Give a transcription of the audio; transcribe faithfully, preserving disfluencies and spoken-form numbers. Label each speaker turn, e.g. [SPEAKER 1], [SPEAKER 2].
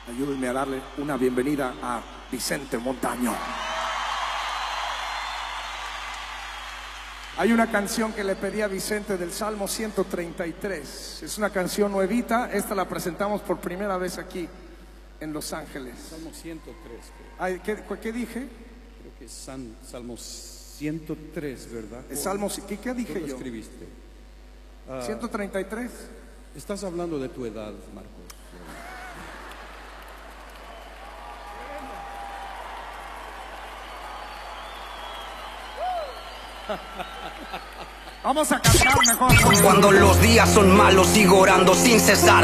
[SPEAKER 1] Ayúdenme a darle una bienvenida a Vicente Montaño. Hay una canción que le pedí a Vicente del Salmo ciento treinta y tres. Es una canción nuevita. Esta la presentamos por primera vez aquí en Los Ángeles.
[SPEAKER 2] Salmo ciento tres.
[SPEAKER 1] Ay, ¿qué, ¿Qué dije?
[SPEAKER 2] Creo que es San, Salmo ciento tres, ¿verdad?
[SPEAKER 1] El Salmo, ¿qué, qué dije
[SPEAKER 2] ¿Tú lo
[SPEAKER 1] yo?
[SPEAKER 2] escribiste? Uh,
[SPEAKER 1] ciento treinta y tres.
[SPEAKER 2] Estás hablando de tu edad, Marcos.
[SPEAKER 1] Vamos a cantar mejor.
[SPEAKER 3] Cuando los días son malos sigo orando sin cesar.